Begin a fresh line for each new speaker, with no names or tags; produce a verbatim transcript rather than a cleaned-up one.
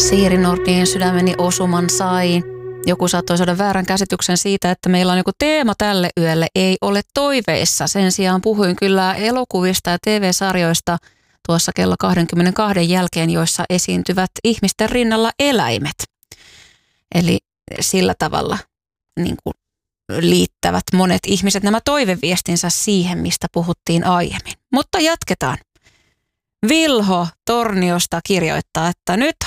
Siiri Nordin Sydämeni osuman sai. Joku saattoi saada väärän käsityksen siitä, että meillä on joku teema tälle yölle. Ei ole toiveissa. Sen sijaan puhuin kyllä elokuvista ja T V-sarjoista tuossa kello kaksikymmentäkaksi jälkeen, joissa esiintyvät ihmisten rinnalla eläimet. Eli sillä tavalla niin kuin liittävät monet ihmiset nämä toiveviestinsä siihen, mistä puhuttiin aiemmin. Mutta jatketaan. Vilho Torniosta kirjoittaa, että nyt